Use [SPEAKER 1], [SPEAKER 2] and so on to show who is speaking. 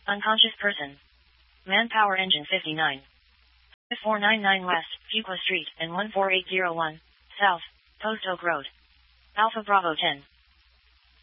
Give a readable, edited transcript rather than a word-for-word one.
[SPEAKER 1] Unconscious person. Manpower engine 59. 499 West, Fuqua Street, and 14801, South, Post Oak Road. Alpha Bravo 10.